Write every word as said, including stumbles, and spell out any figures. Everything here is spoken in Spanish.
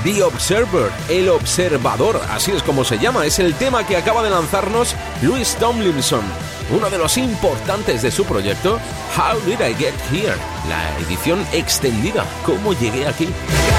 The Observer, El Observador, así es como se llama, es el tema que acaba de lanzarnos Louis Tomlinson, uno de los importantes de su proyecto How Did I Get Here, la edición extendida, ¿Cómo llegué aquí?